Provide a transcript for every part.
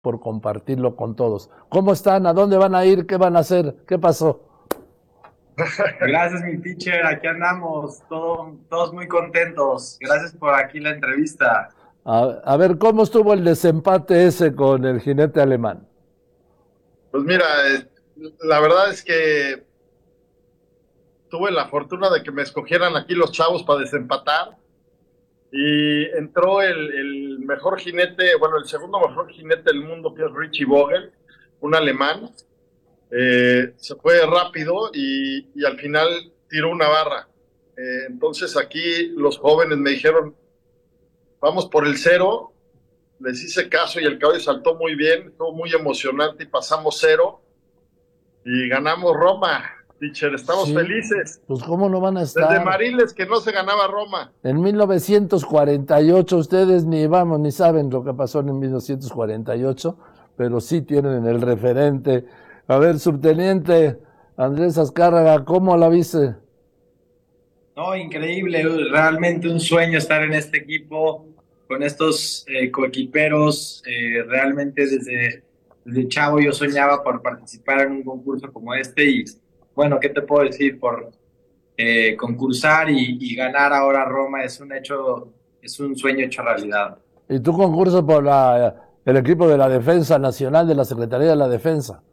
por compartirlo con todos. ¿Cómo están? ¿A dónde van a ir? ¿Qué van a hacer? ¿Qué pasó? Gracias, mi teacher. Aquí andamos, todos muy contentos. Gracias por aquí la entrevista. A ver, ¿cómo estuvo el desempate ese con el jinete alemán? Pues mira, la verdad es que tuve la fortuna de que me escogieran aquí los chavos para desempatar y entró el mejor jinete, bueno, el segundo mejor jinete del mundo, que es Richie Vogel, un alemán. Se fue rápido y al final tiró una barra. Entonces aquí los jóvenes me dijeron, vamos por el cero. Les hice caso y el caballo saltó muy bien, estuvo muy emocionante y pasamos cero y ganamos Roma, teacher, estamos Sí, felices. pues ¿cómo no van a Desde estar? Mariles que no se ganaba Roma. En 1948, ustedes ni vamos ni saben lo que pasó en 1948, pero sí tienen el referente. A ver, subteniente Andrés Azcárraga, ¿cómo la viste? No, increíble, realmente un sueño estar en este equipo con estos coequiperos. Realmente desde chavo yo soñaba por participar en un concurso como este y bueno, ¿qué te puedo decir? Por concursar y ganar ahora Roma es un hecho, es un sueño hecho realidad. Y tu concurso por el equipo de la Defensa Nacional de la Secretaría de la Defensa.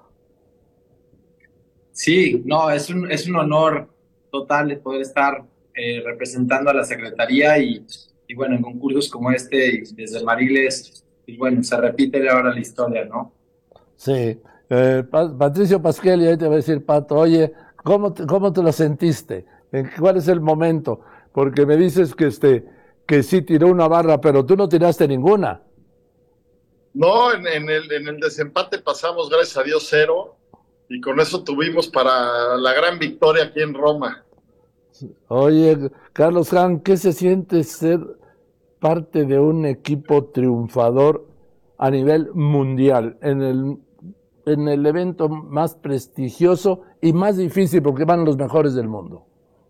Sí, no, es un honor total el poder estar representando a la Secretaría y bueno, en concursos como este, y desde Mariles, y bueno, se repite ahora la historia, ¿no? Sí. Patricio Pasquelli, ahí te va a decir, Pato, oye, ¿cómo te lo sentiste? ¿Cuál es el momento? Porque me dices que sí tiró una barra, pero tú no tiraste ninguna. No, en el desempate pasamos, gracias a Dios, cero y con eso tuvimos para la gran victoria aquí en Roma. Oye, Carlos Han, ¿qué se siente ser parte de un equipo triunfador a nivel mundial en el evento más prestigioso y más difícil porque van los mejores del mundo?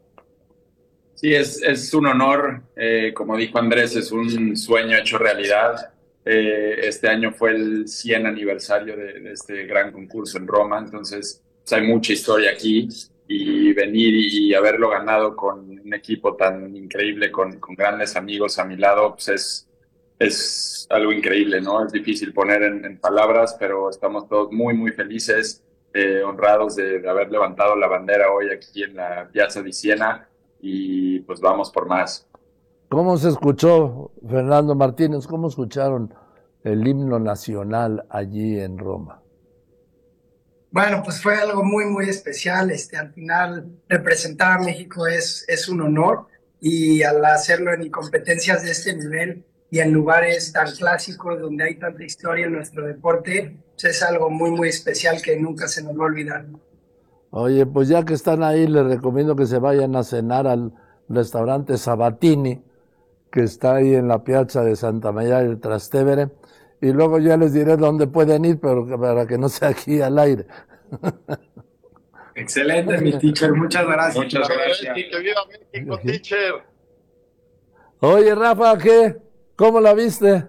Sí, es un honor, como dijo Andrés, es un sueño hecho realidad. Este año fue el 100 aniversario de este gran concurso en Roma, entonces pues, hay mucha historia aquí y venir y haberlo ganado con un equipo tan increíble, con grandes amigos a mi lado, pues es algo increíble, ¿no? Es difícil poner en palabras, pero estamos todos muy, muy felices, honrados de haber levantado la bandera hoy aquí en la Piazza di Siena y pues vamos por más. ¿Cómo se escuchó, Fernando Martínez? ¿Cómo escucharon el himno nacional allí en Roma? Bueno, pues fue algo muy, muy especial. Al final, representar a México es un honor y al hacerlo en competencias de este nivel y en lugares tan clásicos donde hay tanta historia en nuestro deporte, pues es algo muy, muy especial que nunca se nos va a olvidar. Oye, pues ya que están ahí, les recomiendo que se vayan a cenar al restaurante Sabatini, que está ahí en la piazza de Santa María del Trastevere, y luego ya les diré dónde pueden ir, pero para que no sea aquí al aire. Excelente, mi teacher, muchas gracias. Muchas gracias. Que viva México, teacher. Oye, Rafa, ¿qué? ¿Cómo la viste?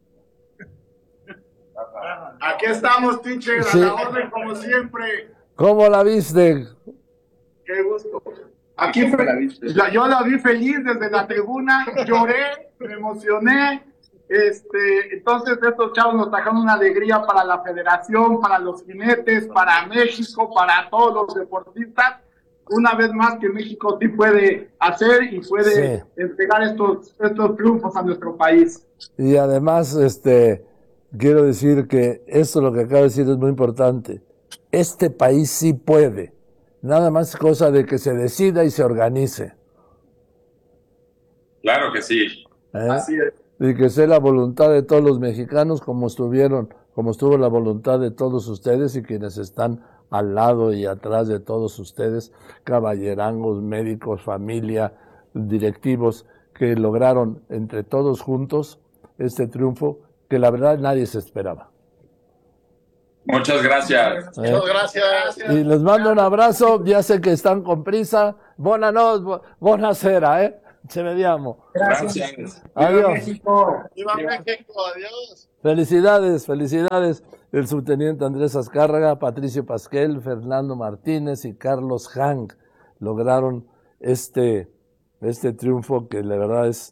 Aquí estamos, teacher, Sí. a la orden como siempre. ¿Cómo la viste? Qué gusto. Aquí yo la vi feliz desde la tribuna, lloré, me emocioné. Entonces estos chavos nos trajeron una alegría para la federación, para los jinetes, para México, para todos los deportistas. Una vez más que México sí puede hacer y puede entregar estos triunfos a nuestro país. Y además, quiero decir que esto lo que acabo de decir es muy importante. Este país sí puede. Nada más cosa de que se decida y se organice. Claro que sí. Así es. Y que sea la voluntad de todos los mexicanos como estuvo la voluntad de todos ustedes y quienes están al lado y atrás de todos ustedes, caballerangos, médicos, familia, directivos, que lograron entre todos juntos este triunfo que la verdad nadie se esperaba. Muchas gracias. Muchas gracias. Y les mando un abrazo, ya sé que están con prisa. Buenas noches, buena cera, Se vediamo. Gracias. Adiós. México. ¡Viva México! ¡Adiós! Felicidades. El subteniente Andrés Azcárraga, Patricio Pasquel, Fernando Martínez y Carlos Hank lograron este triunfo que la verdad es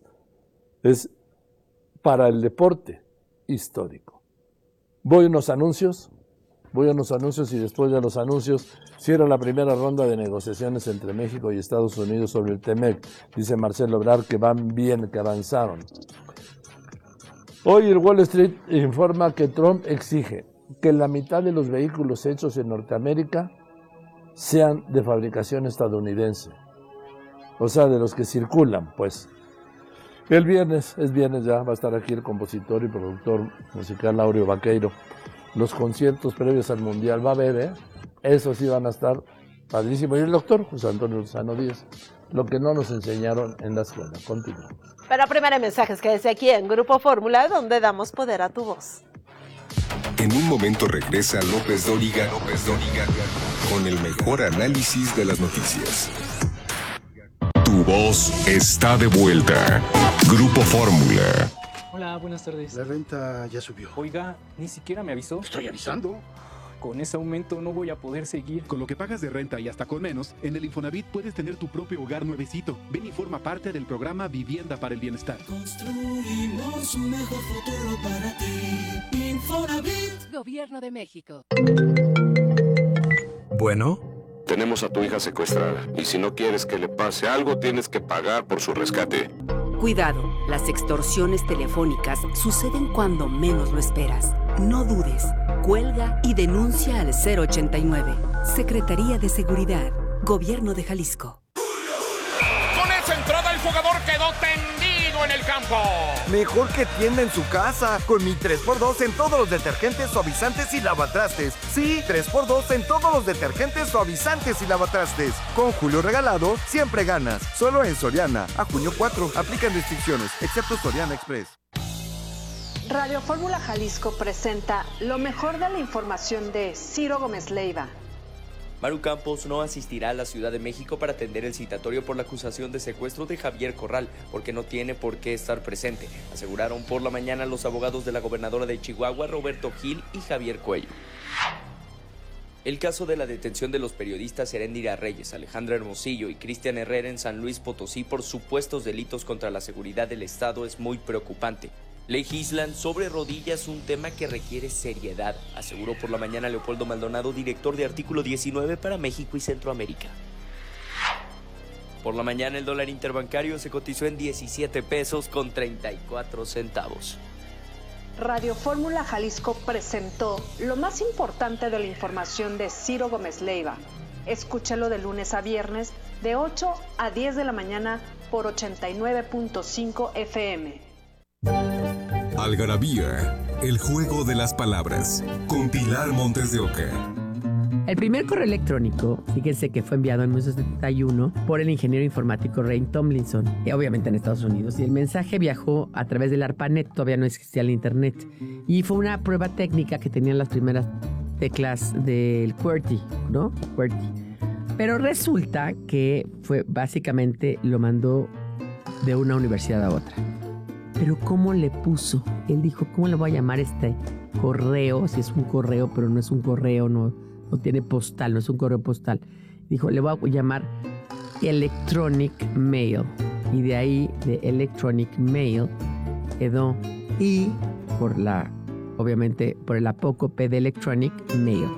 para el deporte histórico. Voy a unos anuncios y después de los anuncios cierra la primera ronda de negociaciones entre México y Estados Unidos sobre el TEMEC. Dice Marcelo Ebrard que van bien, que avanzaron. Hoy el Wall Street informa que Trump exige que la mitad de los vehículos hechos en Norteamérica sean de fabricación estadounidense. O sea, de los que circulan, pues. Es viernes ya, va a estar aquí el compositor y productor musical Áureo Vaqueiro. Los conciertos previos al Mundial va a haber, esos sí van a estar padrísimos. Y el doctor José Antonio Lozano Díaz, lo que no nos enseñaron en la escuela. Continúa. Pero primero hay mensajes que desde aquí en Grupo Fórmula, donde damos poder a tu voz. En un momento regresa López Dóriga con el mejor análisis de las noticias. Tu voz está de vuelta. Grupo Fórmula. Hola, buenas tardes. La renta ya subió. Oiga, ni siquiera me avisó. Estoy avisando. Con ese aumento no voy a poder seguir. Con lo que pagas de renta y hasta con menos, en el Infonavit puedes tener tu propio hogar nuevecito. Ven y forma parte del programa Vivienda para el Bienestar. Construimos un mejor futuro para ti. Infonavit. Gobierno de México. Bueno. Tenemos a tu hija secuestrada y si no quieres que le pase algo, tienes que pagar por su rescate. Cuidado, las extorsiones telefónicas suceden cuando menos lo esperas. No dudes, cuelga y denuncia al 089. Secretaría de Seguridad, Gobierno de Jalisco. Con esa entrada el jugador quedó tendido en el campo. Mejor que tienda en su casa, con mi 3x2 en todos los detergentes, suavizantes y lavatrastes. Sí, 3x2 en todos los detergentes, suavizantes y lavatrastes. Con Julio regalado, siempre ganas. Solo en Soriana. A junio 4, aplican restricciones, excepto Soriana Express. Radio Fórmula Jalisco presenta lo mejor de la información de Ciro Gómez Leiva. Maru Campos no asistirá a la Ciudad de México para atender el citatorio por la acusación de secuestro de Javier Corral, porque no tiene por qué estar presente, aseguraron por la mañana los abogados de la gobernadora de Chihuahua, Roberto Gil y Javier Cuello. El caso de la detención de los periodistas Heréndira Reyes, Alejandra Hermosillo y Cristian Herrera en San Luis Potosí por supuestos delitos contra la seguridad del Estado es muy preocupante. Legislan sobre rodillas un tema que requiere seriedad, aseguró por la mañana Leopoldo Maldonado, director de Artículo 19 para México y Centroamérica. Por la mañana el dólar interbancario se cotizó en 17 pesos con 34 centavos. Radio Fórmula Jalisco presentó lo más importante de la información de Ciro Gómez Leiva. Escúchalo de lunes a viernes de 8 a 10 de la mañana por 89.5 FM. Algarabía, el juego de las palabras, con Pilar Montes de Oca. El primer correo electrónico, fíjense que fue enviado en 1971 por el ingeniero informático Ray Tomlinson, obviamente en Estados Unidos, y el mensaje viajó a través del ARPANET, todavía no existía el internet, y fue una prueba técnica que tenían las primeras teclas del QWERTY, ¿no? QWERTY. Pero resulta que fue básicamente lo mandó de una universidad a otra. Pero ¿cómo le puso? Él dijo, ¿cómo le voy a llamar este correo? Si es un correo, pero no es un correo, no tiene postal, no es un correo postal. Dijo, le voy a llamar Electronic Mail. Y de ahí, de Electronic Mail, quedó I obviamente, por el apócope de Electronic Mail.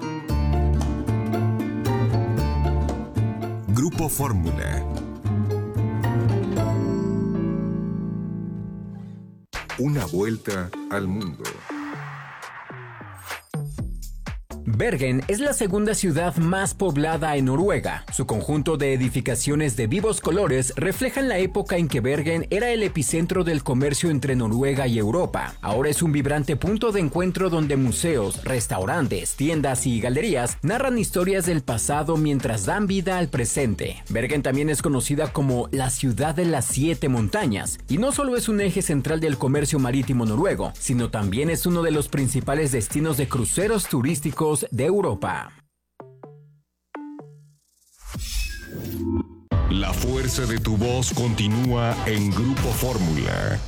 Grupo Fórmula. Una vuelta al mundo. Bergen es la segunda ciudad más poblada en Noruega. Su conjunto de edificaciones de vivos colores reflejan la época en que Bergen era el epicentro del comercio entre Noruega y Europa. Ahora es un vibrante punto de encuentro donde museos, restaurantes, tiendas y galerías narran historias del pasado mientras dan vida al presente. Bergen también es conocida como la ciudad de las 7 montañas, y no solo es un eje central del comercio marítimo noruego, sino también es uno de los principales destinos de cruceros turísticos de Europa. La fuerza de tu voz continúa en Grupo Fórmula.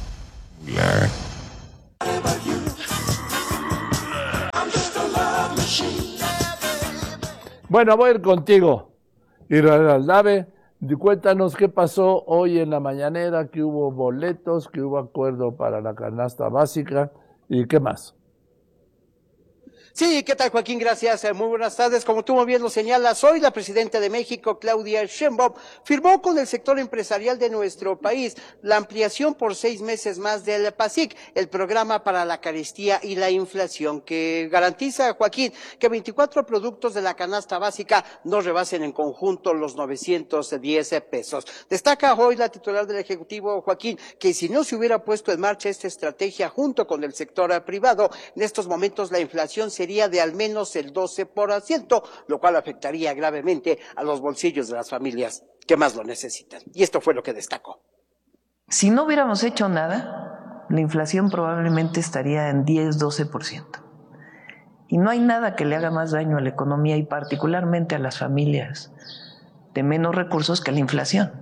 Bueno, voy a ir contigo. Israel Aldave, cuéntanos qué pasó hoy en la mañanera, que hubo boletos, que hubo acuerdo para la canasta básica y qué más. Sí, ¿qué tal, Joaquín? Gracias. Muy buenas tardes. Como tú muy bien lo señalas, hoy la presidenta de México, Claudia Sheinbaum, firmó con el sector empresarial de nuestro país la ampliación por 6 meses más del PASIC, el programa para la carestía y la inflación, que garantiza, Joaquín, que 24 productos de la canasta básica no rebasen en conjunto los 910 pesos. Destaca hoy la titular del Ejecutivo, Joaquín, que si no se hubiera puesto en marcha esta estrategia junto con el sector privado, en estos momentos la inflación sería de al menos el 12%, lo cual afectaría gravemente a los bolsillos de las familias que más lo necesitan. Y esto fue lo que destacó. Si no hubiéramos hecho nada, la inflación probablemente estaría en 10-12%. Y no hay nada que le haga más daño a la economía y particularmente a las familias de menos recursos que la inflación,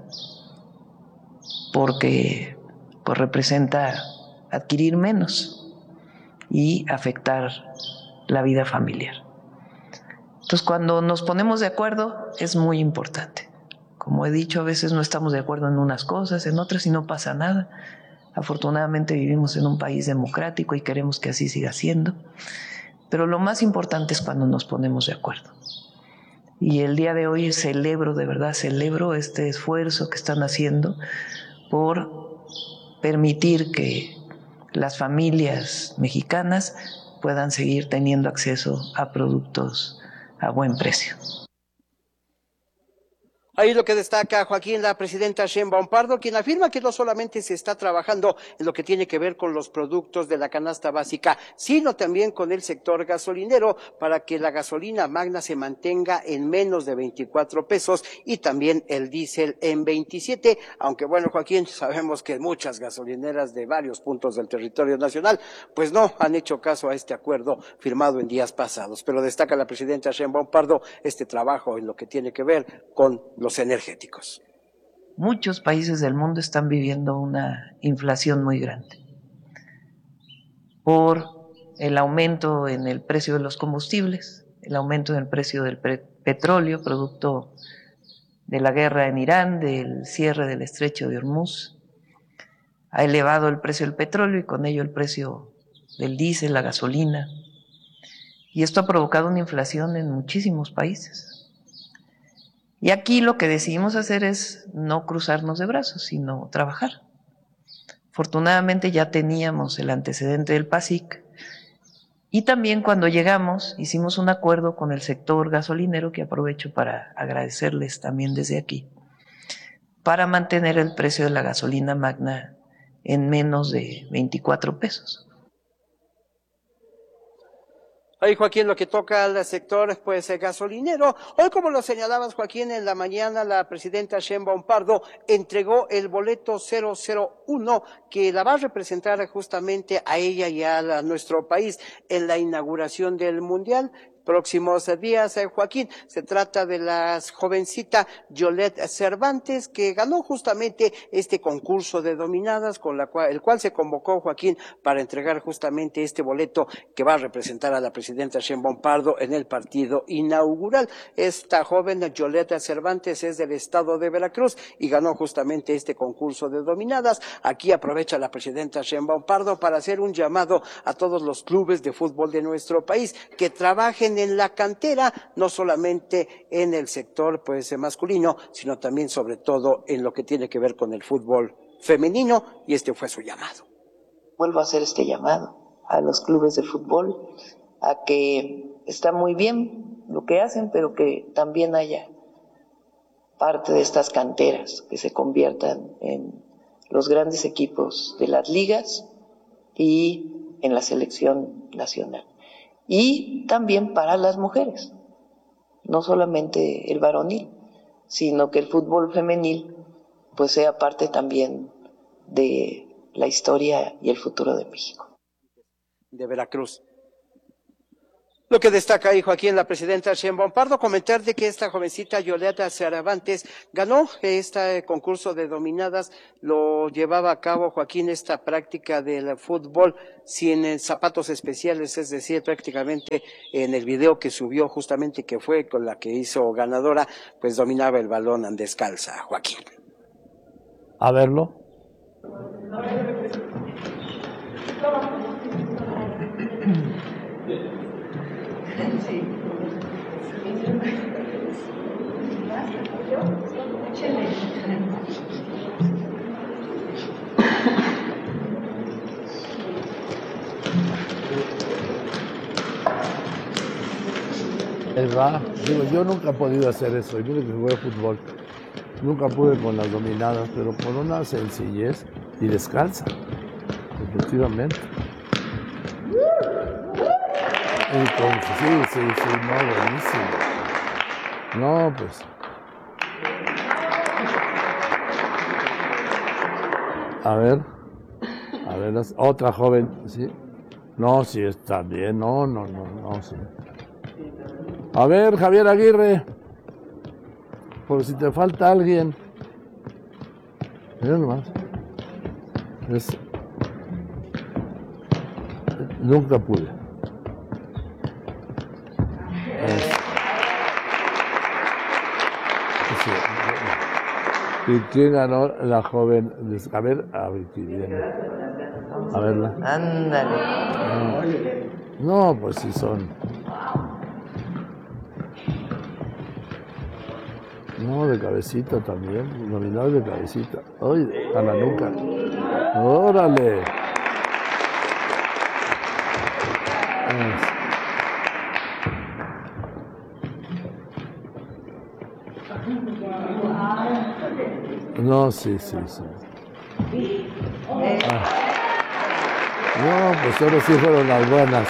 porque pues representa adquirir menos y afectar la vida familiar. Entonces, cuando nos ponemos de acuerdo, es muy importante. Como he dicho, a veces no estamos de acuerdo en unas cosas, en otras y no pasa nada. Afortunadamente vivimos en un país democrático y queremos que así siga siendo. Pero lo más importante es cuando nos ponemos de acuerdo. Y el día de hoy celebro, de verdad celebro este esfuerzo que están haciendo por permitir que las familias mexicanas puedan seguir teniendo acceso a productos a buen precio. Ahí lo que destaca, Joaquín, la presidenta Sheinbaum Pardo, quien afirma que no solamente se está trabajando en lo que tiene que ver con los productos de la canasta básica, sino también con el sector gasolinero para que la gasolina magna se mantenga en menos de 24 pesos y también el diésel en 27, aunque bueno, Joaquín, sabemos que muchas gasolineras de varios puntos del territorio nacional pues no han hecho caso a este acuerdo firmado en días pasados, pero destaca la presidenta Sheinbaum Pardo este trabajo en lo que tiene que ver con los energéticos. Muchos países del mundo están viviendo una inflación muy grande por el aumento en el precio de los combustibles, el aumento en el precio del petróleo, producto de la guerra en Irán, del cierre del estrecho de Hormuz. Ha elevado el precio del petróleo y con ello el precio del diésel, la gasolina. Y esto ha provocado una inflación en muchísimos países. Y aquí lo que decidimos hacer es no cruzarnos de brazos, sino trabajar. Afortunadamente ya teníamos el antecedente del PASIC y también cuando llegamos hicimos un acuerdo con el sector gasolinero, que aprovecho para agradecerles también desde aquí, para mantener el precio de la gasolina magna en menos de 24 pesos. Ahí, Joaquín, lo que toca al sector, pues, gasolinero. Hoy, como lo señalabas, Joaquín, en la mañana la presidenta Sheinbaum Pardo entregó el boleto 001 que la va a representar justamente a ella y a nuestro país en la inauguración del Mundial. Próximos días, Joaquín, se trata de la jovencita Yolette Cervantes, que ganó justamente este concurso de dominadas, el cual se convocó, Joaquín, para entregar justamente este boleto que va a representar a la presidenta Sheinbaum Pardo en el partido inaugural. Esta joven Yolette Cervantes es del estado de Veracruz y ganó justamente este concurso de dominadas. Aquí aprovecha la presidenta Sheinbaum Pardo para hacer un llamado a todos los clubes de fútbol de nuestro país que trabajen en la cantera, no solamente en el sector pues masculino, sino también sobre todo en lo que tiene que ver con el fútbol femenino, y este fue su llamado. Vuelvo a hacer este llamado a los clubes de fútbol, a que está muy bien lo que hacen, pero que también haya parte de estas canteras que se conviertan en los grandes equipos de las ligas y en la selección nacional. Y también para las mujeres, no solamente el varonil, sino que el fútbol femenil pues sea parte también de la historia y el futuro de México. De Veracruz. Lo que destaca ahí, Joaquín, la presidenta Sheinbaum Pardo, comentar de que esta jovencita Yolanda Cervantes ganó este concurso de dominadas, lo llevaba a cabo, Joaquín, esta práctica del fútbol sin zapatos especiales, es decir, prácticamente en el video que subió justamente, que fue con la que hizo ganadora, pues dominaba el balón descalza, Joaquín. A verlo. Sí. Digo, yo nunca he podido hacer eso, y mire que jugué fútbol. Nunca pude con las dominadas, pero por una sencillez y descalza, efectivamente. Sí, no, buenísimo. No, pues. A ver, otra joven, ¿sí? No, sí, está bien, no, sí. A ver, Javier Aguirre, por si te falta alguien. Mira nomás. Nunca pude. ¿Y quién ganó la joven? A ver, aquí viene. A verla. Ándale. No, pues sí son. No, de cabecita también. Nominal de cabecita. Ay, a la nuca. ¡Órale! No, sí. No, pues ahora sí fueron las buenas.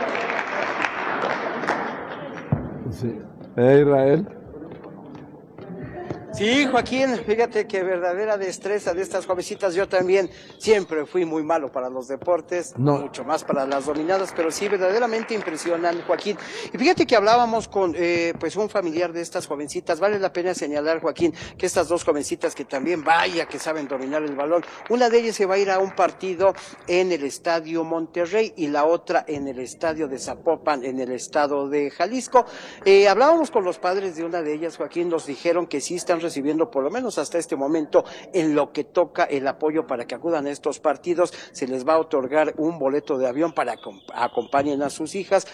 Sí. Israel. Sí, Joaquín, fíjate que verdadera destreza de estas jovencitas. Yo también siempre fui muy malo para los deportes, mucho más para las dominadas, pero sí, verdaderamente impresionan, Joaquín. Y fíjate que hablábamos con pues un familiar de estas jovencitas. Vale la pena señalar, Joaquín, que estas dos jovencitas que también vaya que saben dominar el balón, una de ellas se va a ir a un partido en el Estadio Monterrey y la otra en el Estadio de Zapopan, en el estado de Jalisco. Hablábamos con los padres de una de ellas, Joaquín, nos dijeron que sí están recibiendo, por lo menos hasta este momento, en lo que toca el apoyo para que acudan a estos partidos. Se les va a otorgar un boleto de avión para que acompañen a sus hijas,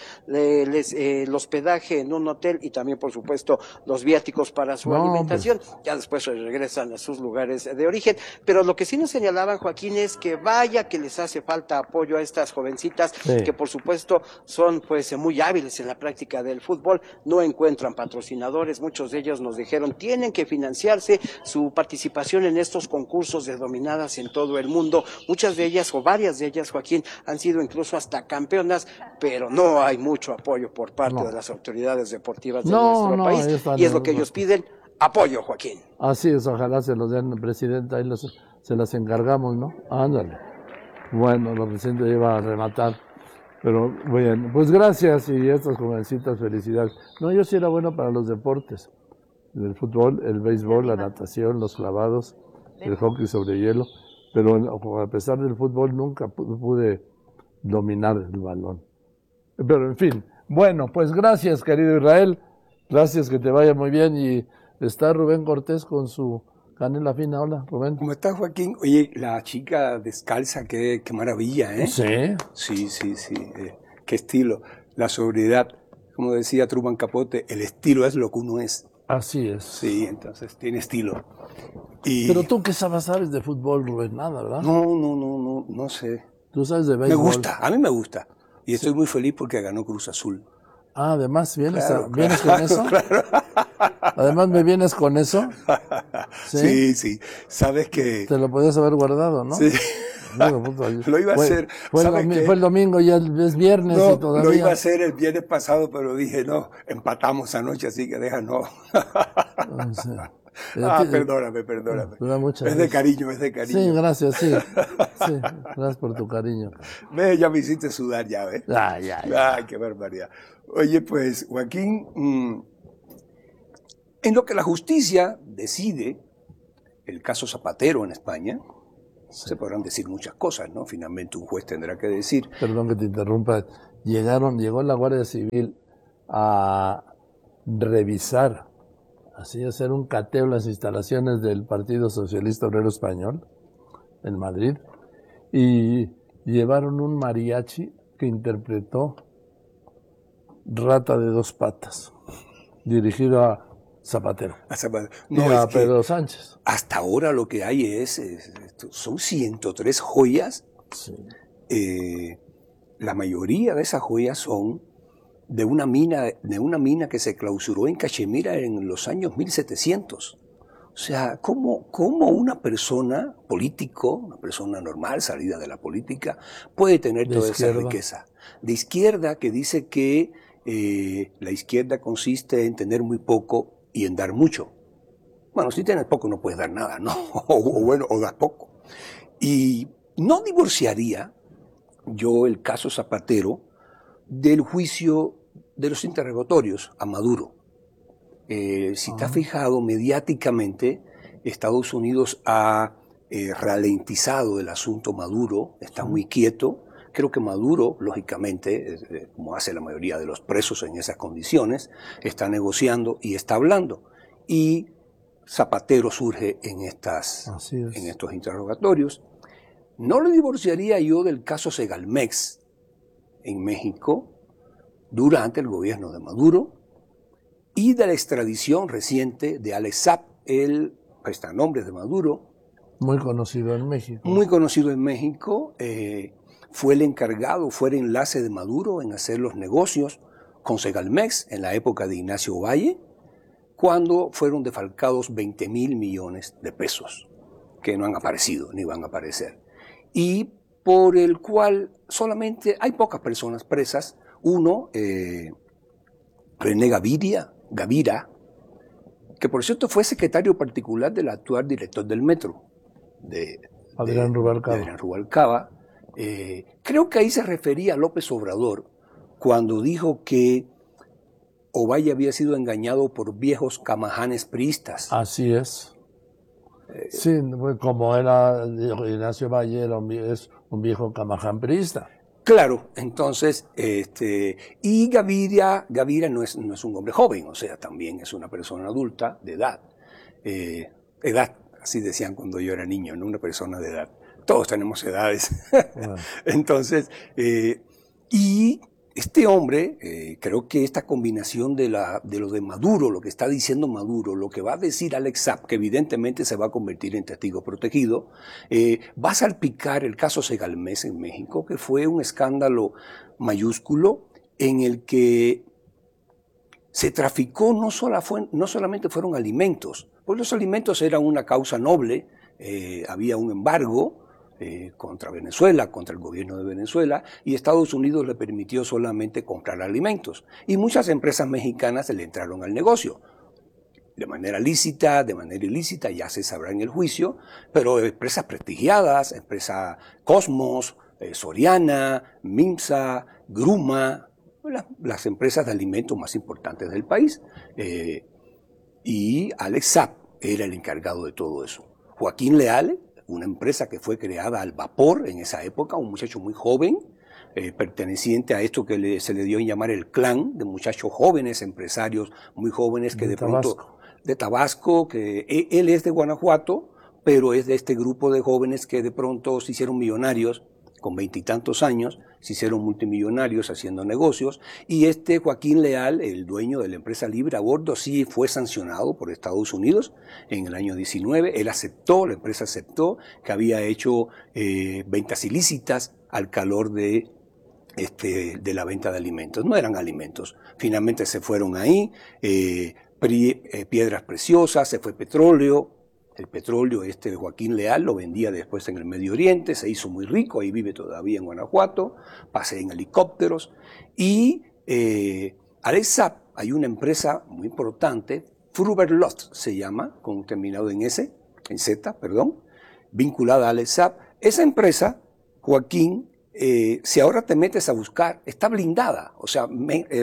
el hospedaje en un hotel y también, por supuesto, los viáticos para su alimentación. Ya después regresan a sus lugares de origen. Pero lo que sí nos señalaban, Joaquín, es que vaya que les hace falta apoyo a estas jovencitas, que por supuesto son pues muy hábiles en la práctica del fútbol, no encuentran patrocinadores. Muchos de ellos nos dijeron tienen que financiarse su participación en estos concursos de dominadas en todo el mundo. Muchas de ellas o varias de ellas, Joaquín, han sido incluso hasta campeonas, pero no hay mucho apoyo por parte de las autoridades deportivas de nuestro país, y es lo que ellos piden, apoyo, Joaquín. Así es, ojalá se los den, presidenta, ahí se las encargamos, ¿no? Ándale. Bueno, la presidenta iba a rematar, pero bien, pues gracias, y estas jovencitas, felicidades. No, yo sí era bueno para los deportes. El fútbol, el béisbol, la natación, los clavados, el hockey sobre hielo, pero a pesar del fútbol nunca pude dominar el balón. Pero en fin, bueno, pues gracias, querido Israel, gracias, que te vaya muy bien. Y está Rubén Cortés con su canela fina. Hola, Rubén. ¿Cómo estás, Joaquín? Oye, la chica descalza, qué maravilla, ¿eh? Sí. Sí. Qué estilo, la sobriedad, como decía Truman Capote, el estilo es lo que uno es. Así es. Sí, entonces tiene estilo. Pero tú, ¿qué sabes de fútbol, Rubén? Nada, ¿verdad? No sé. ¿Tú sabes de béisbol? Me gusta, a mí me gusta. Y estoy muy feliz porque ganó Cruz Azul. Ah, además, ¿vienes con eso? Claro. Además, ¿me vienes con eso? Sí. Sabes que... Te lo podías haber guardado, ¿no? Sí. Lo iba a hacer. Fue el domingo, ya es viernes y todavía... Lo iba a hacer el viernes pasado, pero dije, no, empatamos anoche, así que no. Perdóname. Es de cariño. Sí, gracias, sí. Gracias por tu cariño. Ve, ya me hiciste sudar ya, ¿ves? Ay, qué barbaridad. Oye, pues, Joaquín, en lo que la justicia decide, el caso Zapatero en España, se podrán decir muchas cosas, ¿no? Finalmente un juez tendrá que decir. Perdón que te interrumpa. Llegó la Guardia Civil a revisar, así hacer un cateo en las instalaciones del Partido Socialista Obrero Español en Madrid, y llevaron un mariachi que interpretó Rata de dos patas, dirigido a Zapatero. No, y a Pedro Sánchez. Hasta ahora lo que hay son 103 joyas. Sí. La mayoría de esas joyas son de una mina que se clausuró en Cachemira en los años 1700. O sea, ¿cómo una persona político, una persona normal, salida de la política, puede tener toda esa riqueza? De izquierda, que dice que la izquierda consiste en tener muy poco y en dar mucho. Bueno, si tienes poco no puedes dar nada, ¿no? o das poco. Y no divorciaría yo el caso Zapatero del juicio de los interrogatorios a Maduro. Si te has fijado, mediáticamente Estados Unidos ha ralentizado el asunto Maduro, está muy quieto. Creo que Maduro, lógicamente, como hace la mayoría de los presos en esas condiciones, está negociando y está hablando. Y Zapatero surge en estos interrogatorios. No lo divorciaría yo del caso Segalmex en México durante el gobierno de Maduro y de la extradición reciente de Alex Saab, el prestanombre de Maduro. Muy conocido en México. Muy conocido en México. Fue el encargado, fue el enlace de Maduro en hacer los negocios con Segalmex en la época de Ignacio Valle, cuando fueron defalcados 20,000 millones de pesos, que no han aparecido ni van a aparecer. Y por el cual solamente hay pocas personas presas. Uno, René Gavira, que por cierto fue secretario particular del actual director del metro, de Adrián Rubalcaba. Creo que ahí se refería a López Obrador cuando dijo que Ovalle había sido engañado por viejos camajanes priistas. Así es. Sí, como era Ignacio Valle, es un viejo camaján priista. Claro, entonces, y Gavira no es un hombre joven, o sea, también es una persona adulta de edad. Edad, así decían cuando yo era niño, no una persona de edad. Todos tenemos edades. Bueno. Entonces, y este hombre, creo que esta combinación de lo de Maduro, lo que está diciendo Maduro, lo que va a decir Alex Saab, que evidentemente se va a convertir en testigo protegido, va a salpicar el caso Segalmex en México, que fue un escándalo mayúsculo en el que se traficó, no solamente fueron alimentos, pues los alimentos eran una causa noble, había un embargo contra Venezuela, contra el gobierno de Venezuela, y Estados Unidos le permitió solamente comprar alimentos. Y muchas empresas mexicanas le entraron al negocio. De manera lícita, de manera ilícita, ya se sabrá en el juicio, pero empresas prestigiadas, empresa Cosmos, Soriana, Mimsa, Gruma, las empresas de alimentos más importantes del país. Y Alex Saab era el encargado de todo eso. Joaquín Leal, una empresa que fue creada al vapor en esa época, un muchacho muy joven, perteneciente a esto que se le dio en llamar el clan, de muchachos jóvenes, empresarios muy jóvenes que de pronto, de Tabasco, que él es de Guanajuato, pero es de este grupo de jóvenes que de pronto se hicieron millonarios, con 20 y tantos años, se hicieron multimillonarios haciendo negocios, y Joaquín Leal, el dueño de la empresa Libre a Bordo, sí fue sancionado por Estados Unidos en el año 19, él aceptó, la empresa aceptó que había hecho ventas ilícitas al calor de la venta de alimentos, no eran alimentos, finalmente se fueron ahí, piedras preciosas, se fue petróleo. El petróleo de Joaquín Leal lo vendía después en el Medio Oriente, se hizo muy rico, ahí vive todavía en Guanajuato, pasea en helicópteros. Y Alex Saab, hay una empresa muy importante, Fruberlot se llama, con terminado en S, en Z, perdón, vinculada al ESAP. Esa empresa, Joaquín, si ahora te metes a buscar, está blindada. O sea,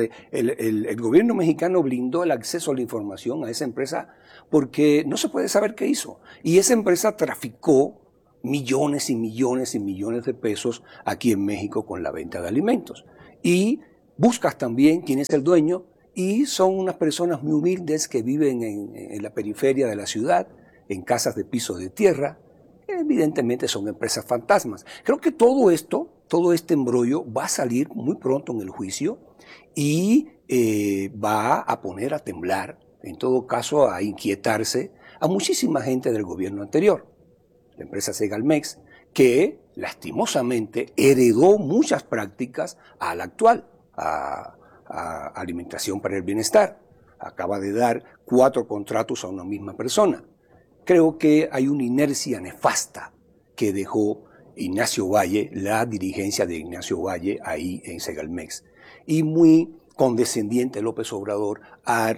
el gobierno mexicano blindó el acceso a la información a esa empresa porque no se puede saber qué hizo. Y esa empresa traficó millones y millones y millones de pesos aquí en México con la venta de alimentos. Y buscas también quién es el dueño, y son unas personas muy humildes que viven en la periferia de la ciudad, en casas de piso de tierra. Evidentemente son empresas fantasmas. Creo que todo este embrollo va a salir muy pronto en el juicio y va a poner a temblar, en todo caso a inquietarse a muchísima gente del gobierno anterior. La empresa Segalmex, que lastimosamente heredó muchas prácticas a la actual, a Alimentación para el Bienestar. Acaba de dar 4 contratos a una misma persona. Creo que hay una inercia nefasta que dejó Ignacio Valle, la dirigencia de Ignacio Valle ahí en Segalmex. Y muy condescendiente López Obrador a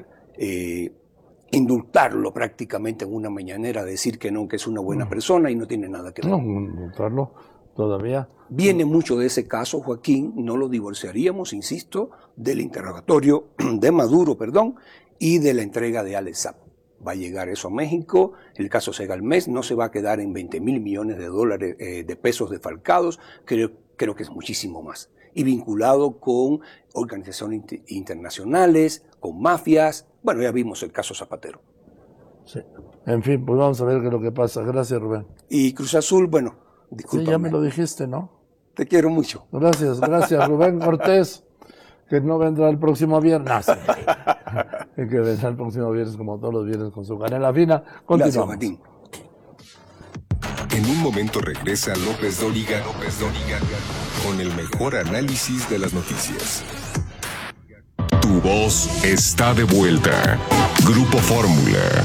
indultarlo prácticamente en una mañanera, decir que no, que es una buena persona y no tiene nada que ver. No, indultarlo todavía. Viene mucho de ese caso, Joaquín, no lo divorciaríamos, insisto, del interrogatorio de Maduro, y de la entrega de Al-Esab. Va a llegar eso a México. El caso Segalmex no se va a quedar en 20,000 millones de dólares, de pesos defalcados, creo que es muchísimo más. Y vinculado con organizaciones internacionales, con mafias. Bueno, ya vimos el caso Zapatero. Sí. En fin, pues vamos a ver qué es lo que pasa. Gracias, Rubén. Y Cruz Azul, bueno, discúlpame. Sí, ya me lo dijiste, ¿no? Te quiero mucho. Gracias, Rubén Cortés, que no vendrá el próximo viernes. Que vendrá el próximo viernes, como todos los viernes, con su canela fina. Continuamos. Gracias, Martín. En un momento regresa López Dóriga con el mejor análisis de las noticias. Tu voz está de vuelta. Grupo Fórmula.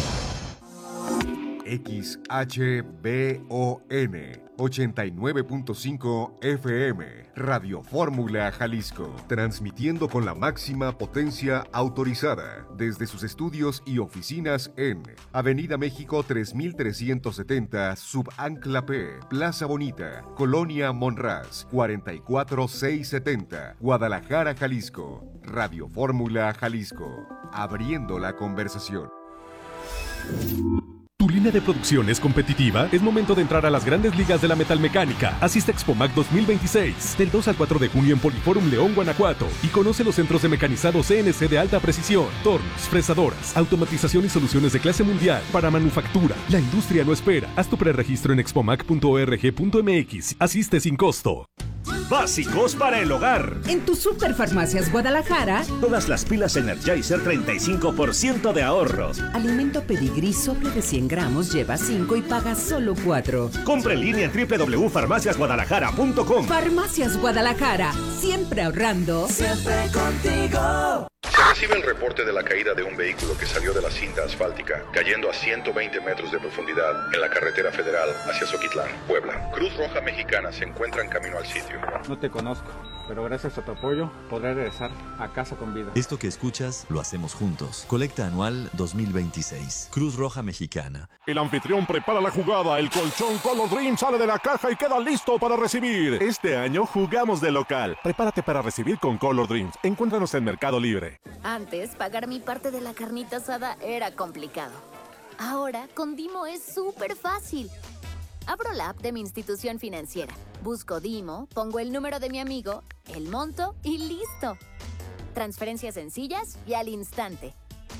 XHBON 89.5 FM, Radio Fórmula Jalisco, transmitiendo con la máxima potencia autorizada desde sus estudios y oficinas en Avenida México 3370, Subancla P, Plaza Bonita, Colonia Monraz, 44670, Guadalajara, Jalisco. Radio Fórmula Jalisco, abriendo la conversación. ¿Tu línea de producción es competitiva? Es momento de entrar a las grandes ligas de la metalmecánica. Asiste a Expomac 2026, del 2 al 4 de junio en Poliforum León, Guanajuato, y conoce los centros de mecanizado CNC de alta precisión, tornos, fresadoras, automatización y soluciones de clase mundial para manufactura. La industria no espera. Haz tu preregistro en expomac.org.mx. Asiste sin costo. Básicos para el hogar. En tu Superfarmacias Guadalajara, todas las pilas Energizer 35% de ahorros. Alimento Pedigrí sobre de 100 gramos lleva 5 y paga solo 4. Compre en línea en www.farmaciasguadalajara.com. Farmacias Guadalajara, siempre ahorrando. Siempre contigo. Se recibe el reporte de la caída de un vehículo que salió de la cinta asfáltica, cayendo a 120 metros de profundidad en la carretera federal hacia Zoquitlán, Puebla. Cruz Roja Mexicana se encuentra en camino al sitio. No te conozco, pero gracias a tu apoyo podré regresar a casa con vida. Esto que escuchas lo hacemos juntos. Colecta anual 2026. Cruz Roja Mexicana. El anfitrión prepara la jugada, el colchón Color Dream sale de la caja y queda listo para recibir. Este año jugamos de local. Prepárate para recibir con Color Dreams. Encuéntranos en Mercado Libre. Antes, pagar mi parte de la carnita asada era complicado. Ahora, con Dimo es súper fácil. Abro la app de mi institución financiera, busco Dimo, pongo el número de mi amigo, el monto y listo. Transferencias sencillas y al instante.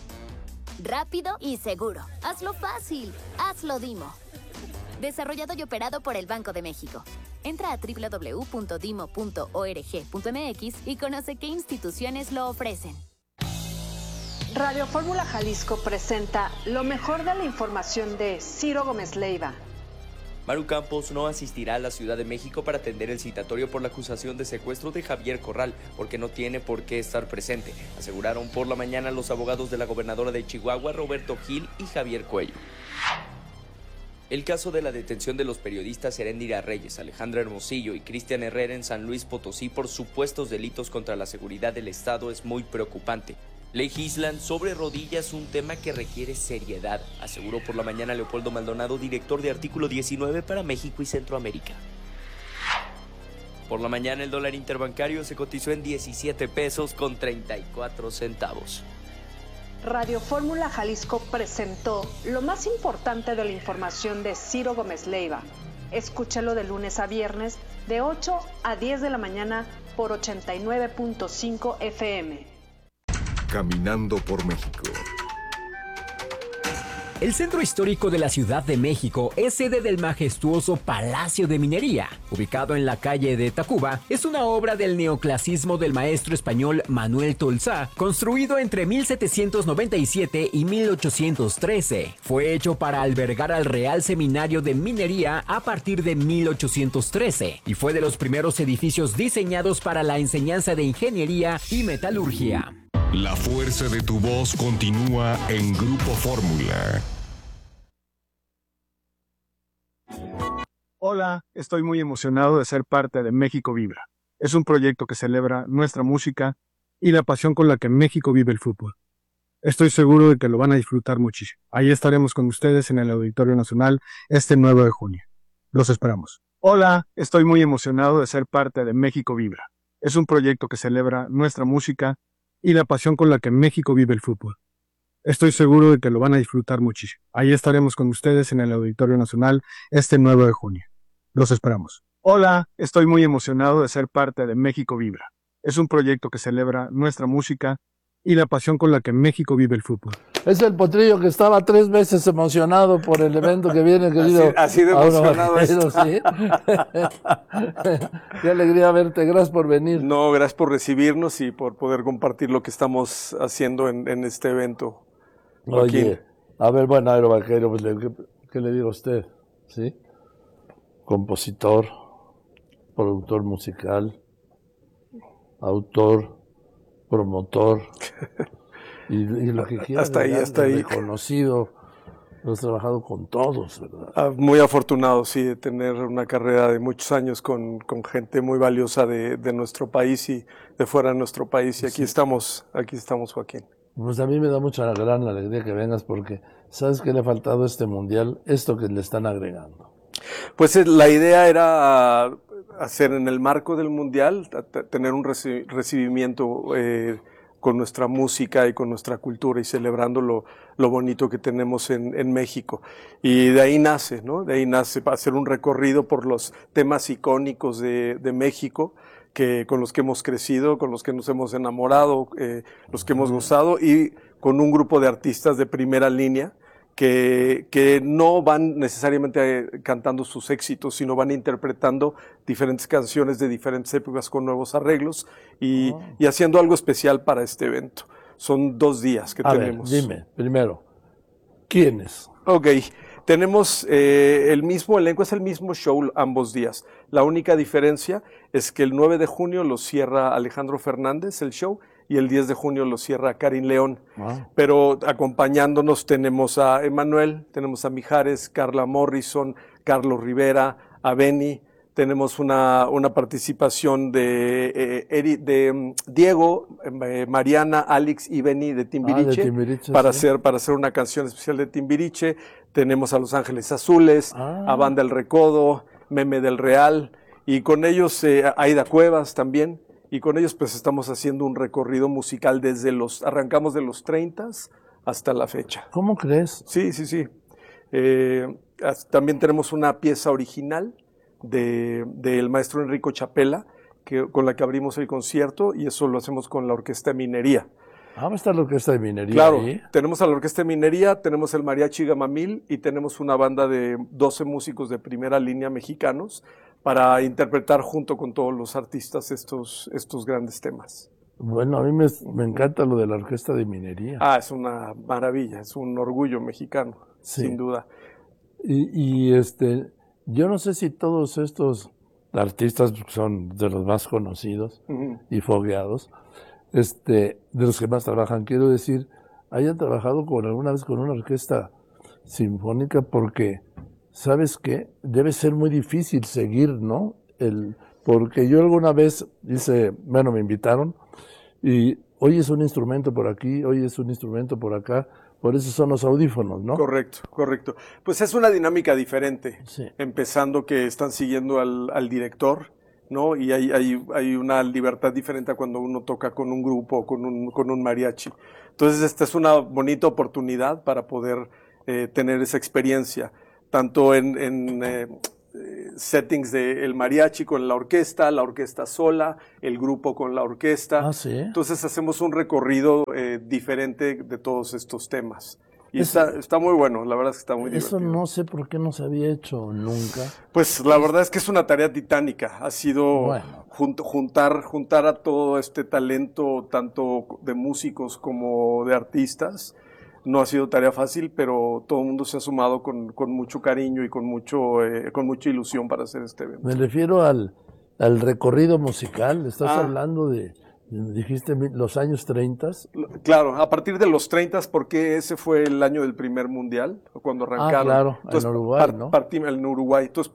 Rápido y seguro. Hazlo fácil. Hazlo Dimo. Desarrollado y operado por el Banco de México. Entra a www.dimo.org.mx y conoce qué instituciones lo ofrecen. Radio Fórmula Jalisco presenta lo mejor de la información de Ciro Gómez Leiva. Maru Campos no asistirá a la Ciudad de México para atender el citatorio por la acusación de secuestro de Javier Corral, porque no tiene por qué estar presente, aseguraron por la mañana los abogados de la gobernadora de Chihuahua, Roberto Gil y Javier Cuello. El caso de la detención de los periodistas Heréndira Reyes, Alejandra Hermosillo y Cristian Herrera en San Luis Potosí por supuestos delitos contra la seguridad del Estado es muy preocupante. Legislan sobre rodillas un tema que requiere seriedad, aseguró por la mañana Leopoldo Maldonado, director de Artículo 19 para México y Centroamérica. Por la mañana el dólar interbancario se cotizó en 17 pesos con 34 centavos. Radio Fórmula Jalisco presentó lo más importante de la información de Ciro Gómez Leiva. Escúchalo de lunes a viernes de 8 a 10 de la mañana por 89.5 FM. Caminando por México. El centro histórico de la Ciudad de México es sede del majestuoso Palacio de Minería. Ubicado en la calle de Tacuba, es una obra del neoclasismo del maestro español Manuel Tolsá, construido entre 1797 y 1813. Fue hecho para albergar al Real Seminario de Minería a partir de 1813 y fue de los primeros edificios diseñados para la enseñanza de ingeniería y metalurgia. La fuerza de tu voz continúa en Grupo Fórmula. Hola, estoy muy emocionado de ser parte de México Vibra. Es un proyecto que celebra nuestra música y la pasión con la que México vive el fútbol. Estoy seguro de que lo van a disfrutar muchísimo. Ahí estaremos con ustedes en el Auditorio Nacional este 9 de junio. Los esperamos. Hola, estoy muy emocionado de ser parte de México Vibra. Es un proyecto que celebra nuestra música y la pasión con la que México vive el fútbol. Estoy seguro de que lo van a disfrutar muchísimo. Ahí estaremos con ustedes en el Auditorio Nacional este 9 de junio. Los esperamos. Hola, estoy muy emocionado de ser parte de México Vibra. Es un proyecto que celebra nuestra música y la pasión con la que México vive el fútbol. Es el potrillo que estaba 3 veces emocionado por el evento que viene, querido. Así de emocionado es. ¿Sí? Qué alegría verte, gracias por venir. No, gracias por recibirnos y por poder compartir lo que estamos haciendo en este evento. Oye, a ver, bueno, Aero Vaquero, pues, ¿qué le digo a usted? ¿Sí? Compositor, productor musical, autor, promotor, y lo que quiera. Hasta ahí. Reconocido. Has trabajado con todos, ¿verdad? Muy afortunado, sí, de tener una carrera de muchos años con gente muy valiosa de nuestro país y de fuera de nuestro país. Y aquí estamos, Joaquín. Pues a mí me da mucha gran alegría que vengas porque ¿sabes qué le ha faltado a este mundial? Esto que le están agregando. Pues la idea era hacer en el marco del mundial, tener un recibimiento con nuestra música y con nuestra cultura y celebrando lo bonito que tenemos en México. Y de ahí nace, ¿no? De ahí nace para hacer un recorrido por los temas icónicos de México, con los que hemos crecido, con los que nos hemos enamorado, los que hemos gozado, y con un grupo de artistas de primera línea que no van necesariamente cantando sus éxitos, sino van interpretando diferentes canciones de diferentes épocas con nuevos arreglos y haciendo algo especial para este evento. Son 2 días que tenemos. Ver, dime, primero, ¿quiénes? Ok, tenemos el mismo elenco, es el mismo show ambos días. La única diferencia es que el 9 de junio lo cierra Alejandro Fernández, el show, y el 10 de junio lo cierra Karin León. Wow. Pero acompañándonos tenemos a Emanuel, tenemos a Mijares, Carla Morrison, Carlos Rivera, a Benny, tenemos una participación de Diego, Mariana, Alex y Benny de Timbiriche, para hacer una canción especial de Timbiriche. Tenemos a Los Ángeles Azules, a Banda El Recodo, Meme del Real, y con ellos Aida Cuevas también. Y con ellos pues estamos haciendo un recorrido musical arrancamos de los 30s hasta la fecha. ¿Cómo crees? Sí. También tenemos una pieza original del maestro Enrico Chapela, con la que abrimos el concierto, y eso lo hacemos con la Orquesta de Minería. Va a estar la Orquesta de Minería. Claro, ahí. Tenemos a la Orquesta de Minería, tenemos el Mariachi Gamamil y tenemos una banda de 12 músicos de primera línea mexicanos para interpretar junto con todos los artistas estos grandes temas. Bueno, a mí me encanta lo de la Orquesta de Minería. Es una maravilla, es un orgullo mexicano, sin duda. Y yo no sé si todos estos artistas son de los más conocidos y fogueados, de los que más trabajan, quiero decir, hayan trabajado alguna vez con una orquesta sinfónica, porque ¿sabes qué? Debe ser muy difícil seguir, ¿no? Porque yo alguna vez me invitaron y hoy es un instrumento por aquí, hoy es un instrumento por acá, por eso son los audífonos, ¿no? Correcto, correcto. Pues es una dinámica diferente, Sí. empezando que están siguiendo al director, ¿no? Y hay una libertad diferente a cuando uno toca con un grupo o con un mariachi. Entonces esta es una bonita oportunidad para poder tener esa experiencia, tanto en settings del mariachi con la orquesta sola, el grupo con la orquesta. Ah, ¿sí? Entonces hacemos un recorrido diferente de todos estos temas. Y Eso- está muy bueno, la verdad es que está muy Eso divertido. no sé por qué no se había hecho nunca. Pues la verdad es que es una tarea titánica. Ha sido Bueno. juntar a todo este talento, tanto de músicos como de artistas. No ha sido tarea fácil, pero todo el mundo se ha sumado con mucho cariño y con mucha ilusión para hacer este evento. Me refiero al recorrido musical. Estás Ah. hablando dijiste los años 30. Claro, a partir de los 30, porque ese fue el año del primer mundial, cuando arrancaron. Claro, Entonces, en Uruguay, ¿no? En Uruguay. Entonces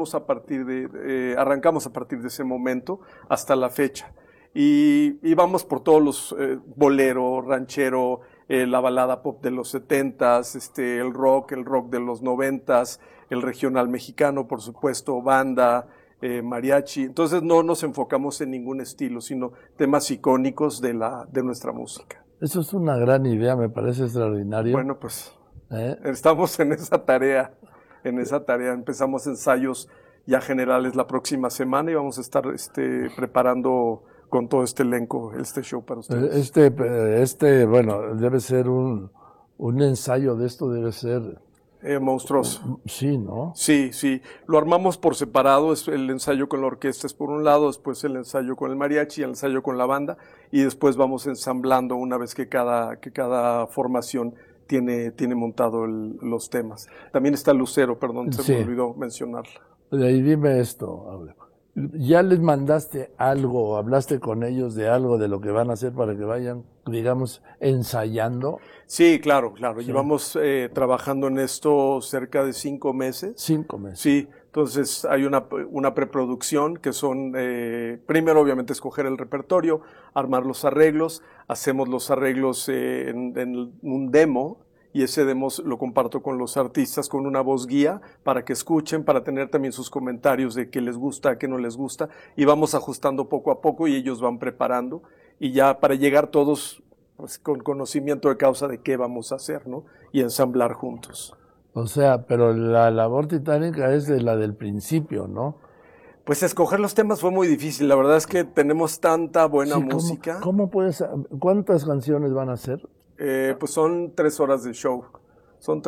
arrancamos a partir de ese momento hasta la fecha. Y vamos por todos los bolero, ranchero, la balada pop de los 70s, el rock de los 90s, el regional mexicano, por supuesto, banda, mariachi. Entonces no nos enfocamos en ningún estilo, sino temas icónicos de nuestra música. Eso es una gran idea, me parece extraordinario. Bueno, pues estamos en esa tarea. Empezamos ensayos ya generales la próxima semana y vamos a estar preparando con todo este elenco este show para ustedes. Bueno, debe ser un ensayo de esto, debe ser monstruoso. Sí, ¿no? Sí. Lo armamos por separado. El ensayo con la orquesta es por un lado, después el ensayo con el mariachi, el ensayo con la banda, y después vamos ensamblando una vez que cada formación tiene montado los temas. También está Lucero, perdón, se me olvidó mencionarla. Y dime esto, ¿ya les mandaste algo, hablaste con ellos de algo de lo que van a hacer para que vayan, digamos, ensayando? Sí, claro. Sí. Llevamos trabajando en esto cerca de 5 meses. 5 meses. Sí, entonces hay una preproducción que son, primero obviamente escoger el repertorio, armar los arreglos, hacemos los arreglos en un demo, y ese demo lo comparto con los artistas con una voz guía para que escuchen, para tener también sus comentarios de qué les gusta, qué no les gusta, y vamos ajustando poco a poco y ellos van preparando, y ya para llegar todos pues, con conocimiento de causa de qué vamos a hacer, ¿no? Y ensamblar juntos. O sea, pero la labor titánica es de la del principio, ¿no? Pues escoger los temas fue muy difícil, la verdad es que tenemos tanta buena música. ¿Cuántas canciones van a hacer? Pues son 3 horas de show, son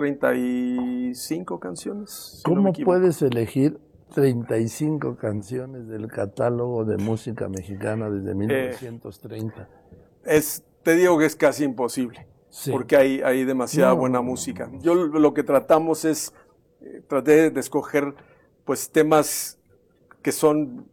35 canciones. Si ¿Cómo no me equivoco. puedes elegir 35 canciones del catálogo de música mexicana desde 1930? Te digo que es casi imposible, porque hay demasiada buena música. Yo lo que tratamos es, traté de escoger pues temas que son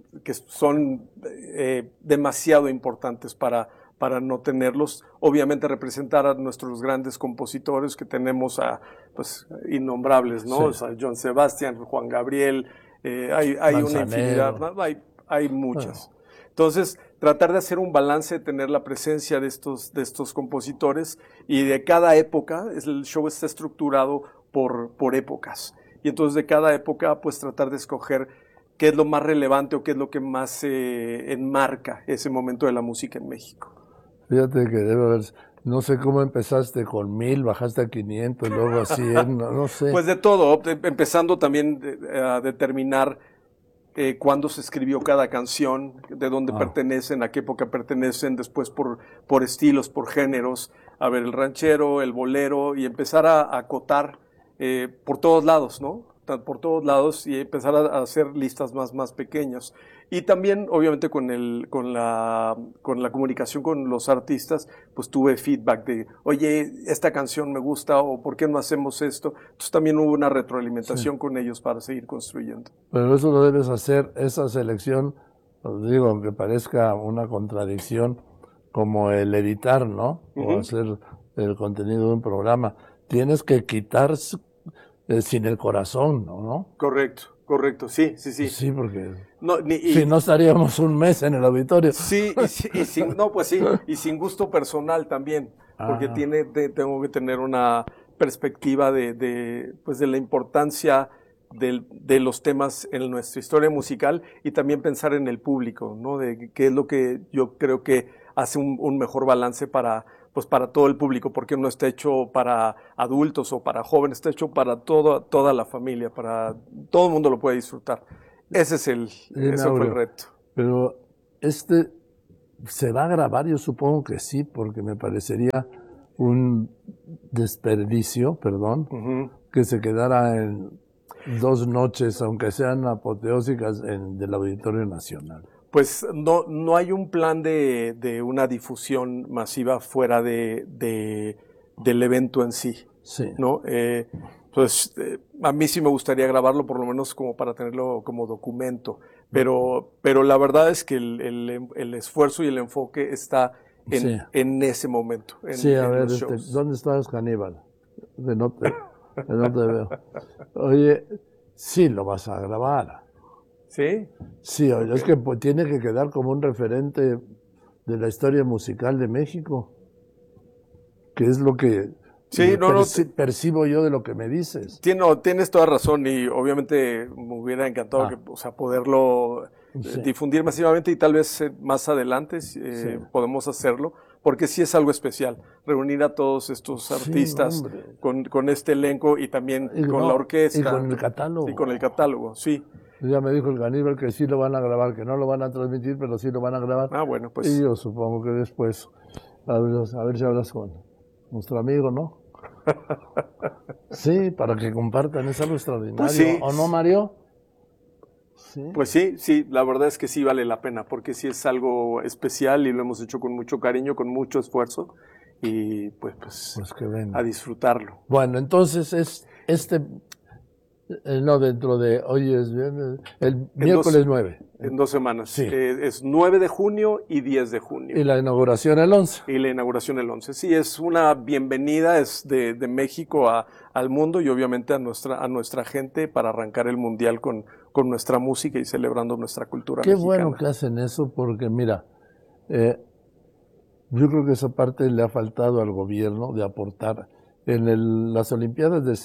demasiado importantes para no tenerlos. Obviamente representar a nuestros grandes compositores que tenemos pues innombrables, ¿no? Sí. O sea, Joan Sebastián, Juan Gabriel, hay una infinidad, ¿no? Hay muchas. Entonces, tratar de hacer un balance, de tener la presencia de estos compositores, y de cada época, el show está estructurado por épocas. Y entonces de cada época, pues tratar de escoger qué es lo más relevante o qué es lo que más enmarca ese momento de la música en México. Fíjate que debe haber, no sé cómo empezaste con 1000, bajaste a 500, luego a 100, no sé. Pues de todo, empezando también a determinar cuándo se escribió cada canción, de dónde pertenecen, a qué época pertenecen, después por estilos, por géneros, a ver, el ranchero, el bolero, y empezar a acotar por todos lados, ¿no? Por todos lados, y empezar a hacer listas más pequeñas. Y también, obviamente, con la comunicación con los artistas, pues tuve feedback de, oye, esta canción me gusta, o ¿por qué no hacemos esto? Entonces también hubo una retroalimentación con ellos para seguir construyendo. Pero eso lo debes hacer, esa selección, os digo, aunque parezca una contradicción, como el editar, ¿no? O hacer el contenido de un programa. Tienes que quitar sin el corazón, ¿no? Correcto. Correcto, sí. Sí, porque No, si no estaríamos un mes en el auditorio. Sí, y sin gusto personal también, porque tengo que tener una perspectiva de la importancia de los temas en nuestra historia musical y también pensar en el público, ¿no? De qué es lo que yo creo que hace un mejor balance para todo el público, porque no está hecho para adultos o para jóvenes, está hecho para toda la familia, para todo el mundo lo puede disfrutar. Ese fue el reto. Pero ¿se va a grabar? Yo supongo que sí, porque me parecería un desperdicio, que se quedara en 2 noches, aunque sean apoteósicas, del Auditorio Nacional. Pues no hay un plan de una difusión masiva fuera del evento en sí. Sí. ¿No? A mí sí me gustaría grabarlo, por lo menos como para tenerlo como documento. Pero la verdad es que el esfuerzo y el enfoque está en ese momento. A ver, ¿dónde estás, Caníbal? Que no te veo. Oye, sí lo vas a grabar. ¿Sí? Sí, oye, es que tiene que quedar como un referente de la historia musical de México, que es lo que percibo yo de lo que me dices. Tienes toda razón y obviamente me hubiera encantado poderlo difundir masivamente y tal vez más adelante podemos hacerlo, porque sí es algo especial, reunir a todos estos artistas con este elenco y también con la orquesta. Y con el catálogo. Y con el catálogo, sí. Ya me dijo el Caníbal que sí lo van a grabar, que no lo van a transmitir, pero sí lo van a grabar. Bueno, pues. Y yo supongo que después, a ver si hablas con nuestro amigo, ¿no? Sí, para que compartan, es algo extraordinario. Pues sí. ¿O no, Mario? Sí. Pues sí, la verdad es que sí vale la pena, porque sí es algo especial y lo hemos hecho con mucho cariño, con mucho esfuerzo, y pues que venga. A disfrutarlo. Bueno, entonces dentro de, hoy es viernes, el miércoles 9. En 2 semanas. Sí. Es 9 de junio y 10 de junio. Y la inauguración el 11. Sí, es una bienvenida de México al mundo y obviamente a nuestra gente para arrancar el mundial con nuestra música y celebrando nuestra cultura mexicana. Qué bueno que hacen eso, porque mira, yo creo que esa parte le ha faltado al gobierno de aportar. En las Olimpiadas de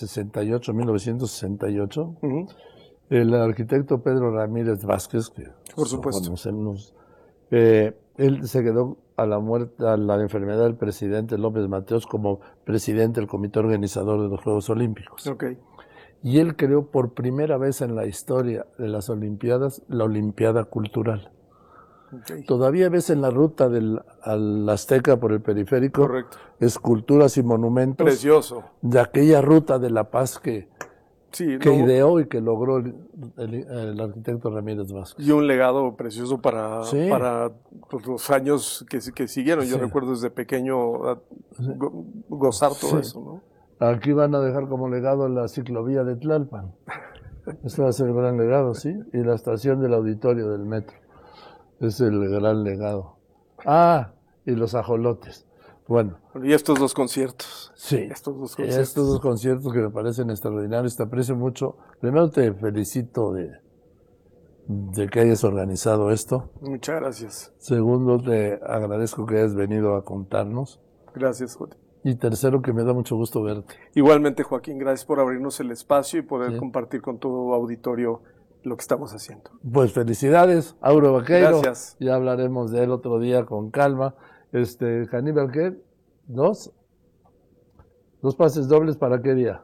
1968, el arquitecto Pedro Ramírez Vázquez, que por supuesto conocemos, él se quedó a la enfermedad del presidente López Mateos como presidente del comité organizador de los Juegos Olímpicos. Okay. Y él creó por primera vez en la historia de las Olimpiadas la Olimpiada Cultural. Okay. Todavía ves en la ruta al Azteca por el periférico. Correcto. Esculturas y monumentos. Precioso. De aquella ruta de la paz que ideó y que logró el arquitecto Ramírez Vázquez. Y un legado precioso para los años que siguieron. Yo recuerdo desde pequeño gozar todo eso, ¿no? Aquí van a dejar como legado la ciclovía de Tlalpan. Este va a ser el gran legado, ¿sí? Y la estación del auditorio del metro. Es el gran legado. Y los ajolotes. Bueno. Y estos 2 conciertos. Sí. Estos 2 conciertos. Estos 2 conciertos que me parecen extraordinarios. Te aprecio mucho. Primero te felicito de que hayas organizado esto. Muchas gracias. Segundo, te agradezco que hayas venido a contarnos. Gracias, Joaquín. Y tercero, que me da mucho gusto verte. Igualmente, Joaquín, gracias por abrirnos el espacio y poder compartir con tu auditorio lo que estamos haciendo. Pues felicidades, Auro Vaqueiro. Gracias. Ya hablaremos de él otro día con calma. Caníbal, ¿qué? ¿2 pases dobles para qué día?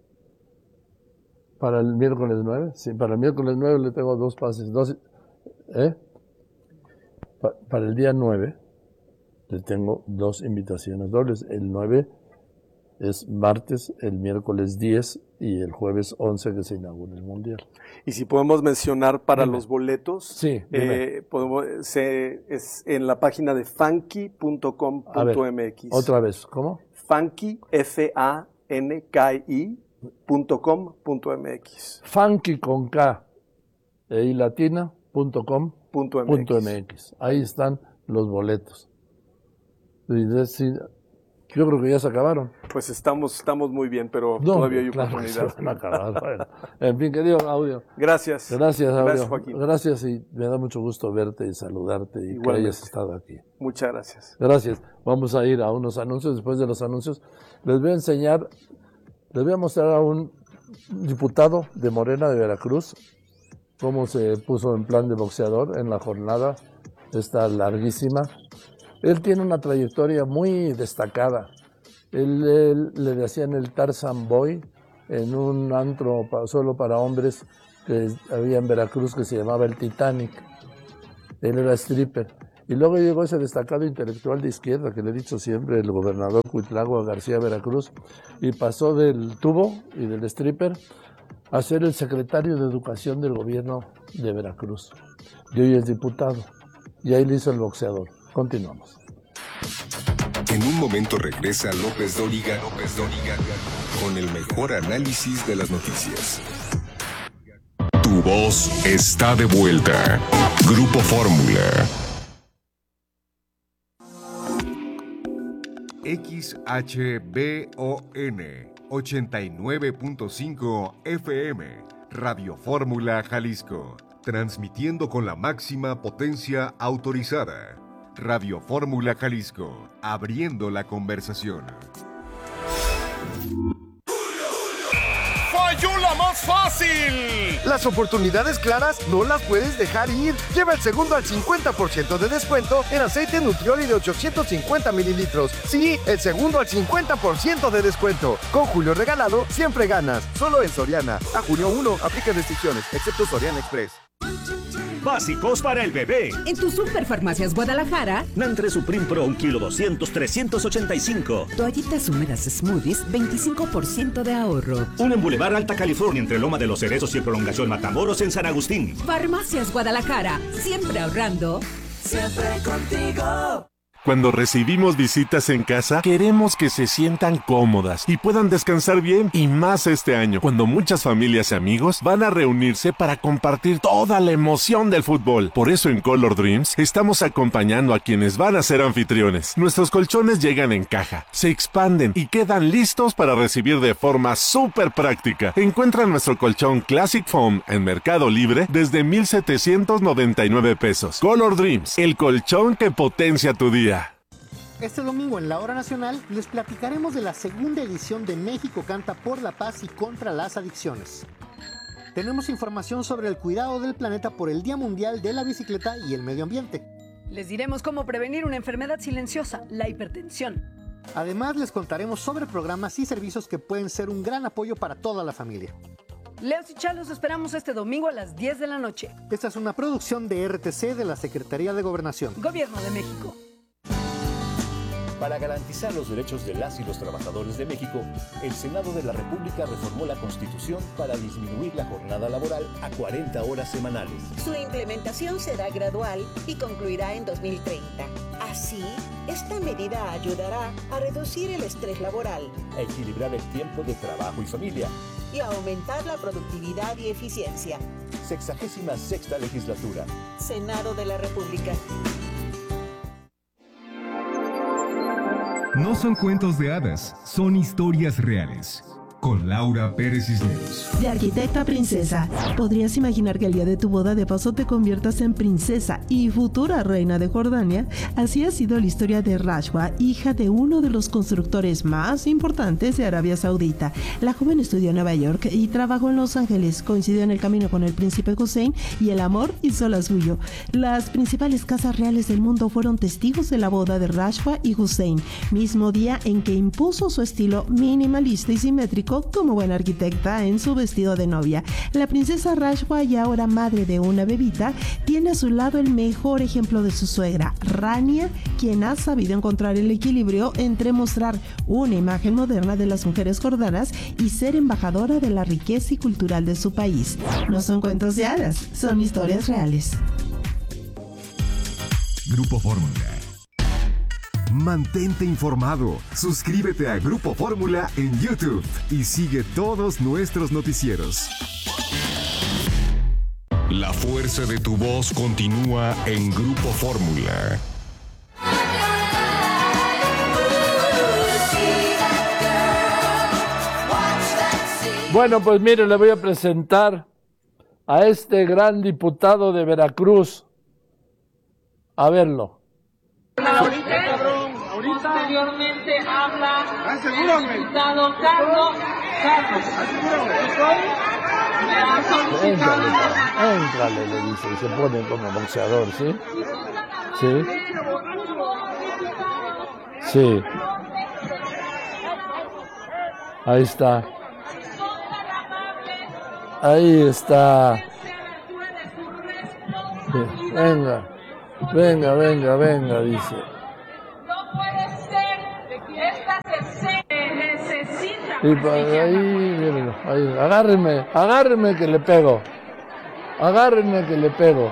¿Para el miércoles 9? Sí, para el miércoles 9 le tengo 2 pases. Para el día 9 le tengo 2 invitaciones dobles. El 9 es martes, el miércoles 10 y el jueves 11 que se inaugura el Mundial. Y si podemos mencionar para los boletos, sí, es en la página de funky.com.mx. Otra vez, ¿cómo? Funky, FANKI.com.mx. Funky con K y latina.com.mx. Ahí están los boletos. Yo creo que ya se acabaron. Pues estamos muy bien, pero todavía hay oportunidad. Se van a acabar. Bueno, en fin, querido Audio. Gracias. Gracias, Audio. Gracias, Joaquín. Gracias, y me da mucho gusto verte y saludarte y que hayas estado aquí. Muchas gracias. Gracias. Vamos a ir a unos anuncios. Después de los anuncios les voy a mostrar a un diputado de Morena de Veracruz cómo se puso en plan de boxeador en la jornada esta larguísima. Él tiene una trayectoria muy destacada. Él le decían el Tarzan Boy en un antro solo para hombres que había en Veracruz que se llamaba el Titanic. Él era stripper. Y luego llegó ese destacado intelectual de izquierda que le he dicho siempre, el gobernador Cuitlagua García Veracruz, y pasó del tubo y del stripper a ser el secretario de Educación del gobierno de Veracruz. Y hoy es diputado. Y ahí le hizo el boxeador. Continuamos. En un momento regresa López Dóriga con el mejor análisis de las noticias. Tu voz está de vuelta. Grupo Fórmula. XHBON 89.5 FM, Radio Fórmula Jalisco, transmitiendo con la máxima potencia autorizada. Radio Fórmula Jalisco, abriendo la conversación. ¡Falló la más fácil! Las oportunidades claras no las puedes dejar ir. Lleva el segundo al 50% de descuento en aceite Nutrioli de 850 mililitros. Sí, el segundo al 50% de descuento. Con Julio Regalado, siempre ganas. Solo en Soriana. A junio 1, aplica restricciones, excepto Soriana Express. Básicos para el bebé. En tu Superfarmacias Guadalajara, Nantre Supreme Pro 1 kilo 200, 385. toallitas húmedas Smoothies, 25% de ahorro. Un en Boulevard Alta California entre Loma de los Cerezos y Prolongación Matamoros en San Agustín. Farmacias Guadalajara, siempre ahorrando. Siempre contigo. Cuando recibimos visitas en casa, queremos que se sientan cómodas y puedan descansar bien. Y más este año, cuando muchas familias y amigos van a reunirse para compartir toda la emoción del fútbol. Por eso en Color Dreams estamos acompañando a quienes van a ser anfitriones. Nuestros colchones llegan en caja, se expanden y quedan listos para recibir de forma súper práctica. Encuentra nuestro colchón Classic Foam en Mercado Libre desde 1,799 pesos. Color Dreams, el colchón que potencia tu día. Este domingo en la Hora Nacional les platicaremos de la segunda edición de México Canta por la Paz y contra las Adicciones. Tenemos información sobre el cuidado del planeta por el Día Mundial de la Bicicleta y el Medio Ambiente. Les diremos cómo prevenir una enfermedad silenciosa, la hipertensión. Además, les contaremos sobre programas y servicios que pueden ser un gran apoyo para toda la familia. Leos y Chalos esperamos este domingo a las 10 de la noche. Esta es una producción de RTC de la Secretaría de Gobernación. Gobierno de México. Para garantizar los derechos de las y los trabajadores de México, el Senado de la República reformó la Constitución para disminuir la jornada laboral a 40 horas semanales. Su implementación será gradual y concluirá en 2030. Así, esta medida ayudará a reducir el estrés laboral, a equilibrar el tiempo de trabajo y familia y a aumentar la productividad y eficiencia. 66ª Legislatura. Senado de la República. No son cuentos de hadas, son historias reales. Con Laura Pérez Cisneros. De arquitecta a princesa. ¿Podrías imaginar que el día de tu boda de paso te conviertas en princesa y futura reina de Jordania? Así ha sido la historia de Rashwa, hija de uno de los constructores más importantes de Arabia Saudita. La joven estudió en Nueva York y trabajó en Los Ángeles. Coincidió en el camino con el príncipe Hussein y el amor hizo la suyo. Las principales casas reales del mundo fueron testigos de la boda de Rashwa y Hussein, mismo día en que impuso su estilo minimalista y simétrico como buena arquitecta en su vestido de novia. La princesa Rashwa, y ahora madre de una bebita, tiene a su lado el mejor ejemplo de su suegra, Rania, quien ha sabido encontrar el equilibrio entre mostrar una imagen moderna de las mujeres jordanas y ser embajadora de la riqueza y cultural de su país. No son cuentos de hadas, son historias reales. Grupo Fórmula. Mantente informado. Suscríbete a Grupo Fórmula en YouTube y sigue todos nuestros noticieros. La fuerza de tu voz continúa en Grupo Fórmula. Bueno, pues mire, le voy a presentar a este gran diputado de Veracruz. A verlo. Posteriormente habla el diputado Carlos. Éntrale, le dice, y se pone como boxeador, ¿sí? Sí. Sí. Ahí está. Ahí está. Venga, venga, venga, venga, dice. No puede ser que esta se necesita. Y por ahí, mírenlo, ahí, agárrenme que le pego. Agárrenme que le pego.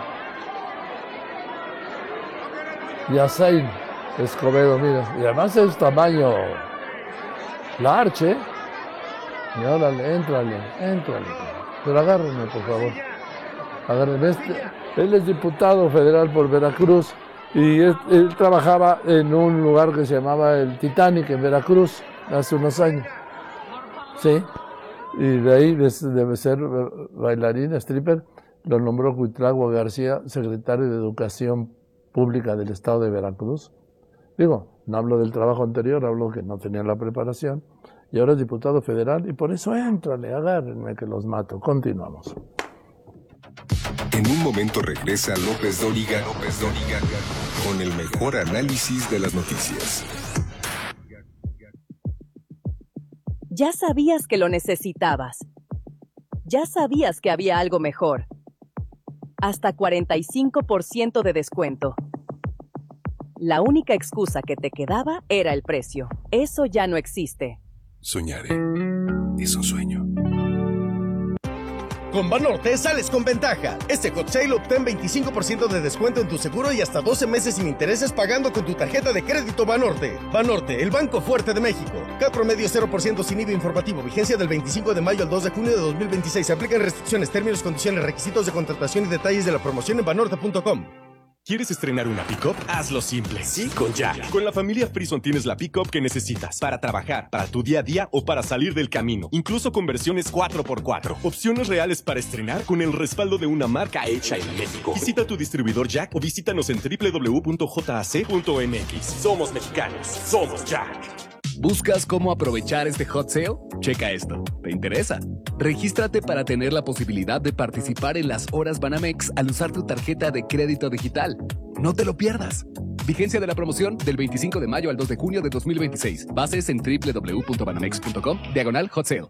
Yasain Escobedo, mira. Y además es tamaño large, ¿eh? Y órale, éntrale. Pero agárrenme, por favor. Agárrenme. Él es diputado federal por Veracruz y él trabajaba en un lugar que se llamaba el Titanic en Veracruz hace unos años. Sí. Y de ahí debe ser bailarín, stripper. Lo nombró Cuitlagua García, secretario de Educación Pública del Estado de Veracruz. Digo, no hablo del trabajo anterior, hablo que no tenía la preparación. Y ahora es diputado federal y por eso éntrale, agárrenme que los mato. Continuamos. En un momento regresa López Dóriga con el mejor análisis de las noticias. Ya sabías que lo necesitabas. Ya sabías que había algo mejor. Hasta 45% de descuento. La única excusa que te quedaba era el precio. Eso ya no existe. Soñar es un sueño. Con Banorte sales con ventaja. Este hot sale obtén 25% de descuento en tu seguro y hasta 12 meses sin intereses pagando con tu tarjeta de crédito Banorte. Banorte, el banco fuerte de México. CAT promedio 0% sin IVA informativo. Vigencia del 25 de mayo al 2 de junio de 2026. Se aplican restricciones, términos, condiciones, requisitos de contratación y detalles de la promoción en banorte.com. ¿Quieres estrenar una pick-up? Hazlo simple. Sí, con Jack. Con la familia Frison tienes la pick-up que necesitas para trabajar, para tu día a día o para salir del camino. Incluso con versiones 4x4. Opciones reales para estrenar con el respaldo de una marca hecha en México. Visita tu distribuidor Jack o visítanos en www.jac.mx. Somos mexicanos. Somos Jack. ¿Buscas cómo aprovechar este hot sale? Checa esto. ¿Te interesa? Regístrate para tener la posibilidad de participar en las horas Banamex al usar tu tarjeta de crédito digital. No te lo pierdas. Vigencia de la promoción del 25 de mayo al 2 de junio de 2026. Bases en www.banamex.com/hot sale.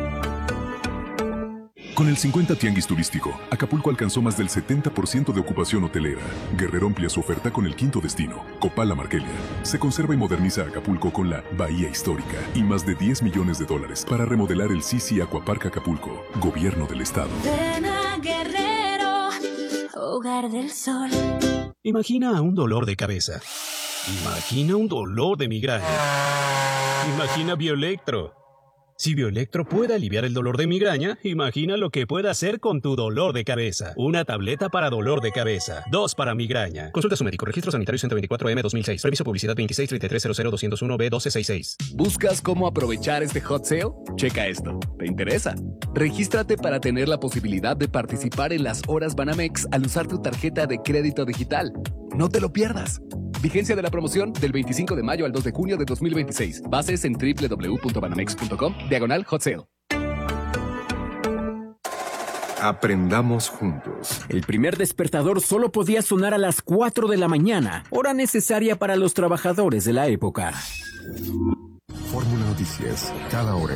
Con el 50 Tianguis Turístico, Acapulco alcanzó más del 70% de ocupación hotelera. Guerrero amplía su oferta con el quinto destino, Copala Marquelia. Se conserva y moderniza Acapulco con la Bahía Histórica y más de $10 millones para remodelar el Sisi Aquapark Acapulco, Gobierno del Estado. Ven a Guerrero, hogar del sol. Imagina un dolor de cabeza. Imagina un dolor de migraña. Imagina Bioelectro. Si Bioelectro puede aliviar el dolor de migraña, imagina lo que puede hacer con tu dolor de cabeza. Una tableta para dolor de cabeza, 2 para migraña. Consulta a su médico. Registro sanitario 124M 2006. Permiso publicidad 263300201B1266. ¿Buscas cómo aprovechar este hot sale? Checa esto. ¿Te interesa? Regístrate para tener la posibilidad de participar en las horas Banamex al usar tu tarjeta de crédito digital. No te lo pierdas. Vigencia de la promoción del 25 de mayo al 2 de junio de 2026. Bases en www.banamex.com/hot sale. Aprendamos juntos. El primer despertador solo podía sonar a las 4 de la mañana, hora necesaria para los trabajadores de la época. Fórmula Noticias, cada hora.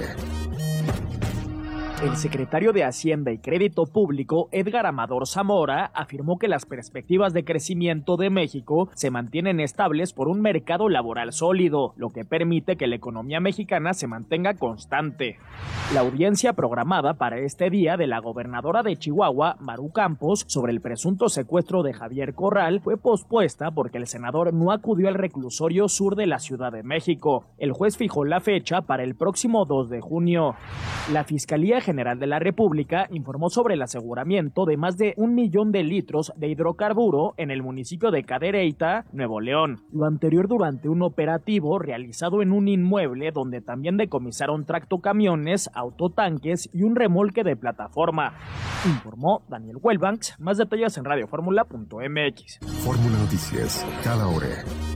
El secretario de Hacienda y Crédito Público, Edgar Amador Zamora, afirmó que las perspectivas de crecimiento de México se mantienen estables por un mercado laboral sólido, lo que permite que la economía mexicana se mantenga constante. La audiencia programada para este día de la gobernadora de Chihuahua, Maru Campos, sobre el presunto secuestro de Javier Corral fue pospuesta porque el senador no acudió al reclusorio sur de la Ciudad de México. El juez fijó la fecha para el próximo 2 de junio. La Fiscalía General General de la República informó sobre el aseguramiento de más de 1 millón de litros de hidrocarburo en el municipio de Cadereyta, Nuevo León. Lo anterior durante un operativo realizado en un inmueble donde también decomisaron tractocamiones, autotanques y un remolque de plataforma. Informó Daniel Huelbanks. Más detalles en radioformula.mx. Fórmula Noticias, cada hora.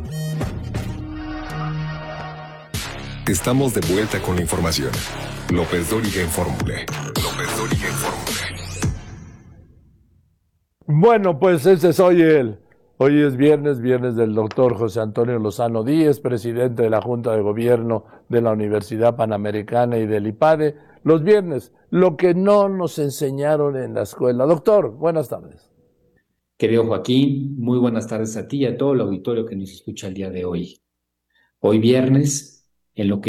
Estamos de vuelta con la información. López Dóriga en Fórmula. López Dóriga en Fórmula. Bueno, pues ese es hoy es viernes del doctor José Antonio Lozano Díez, presidente de la Junta de Gobierno de la Universidad Panamericana y del IPADE. Los viernes, lo que no nos enseñaron en la escuela. Doctor, buenas tardes. Querido Joaquín, muy buenas tardes a ti y a todo el auditorio que nos escucha el día de hoy. Hoy viernes, en lo que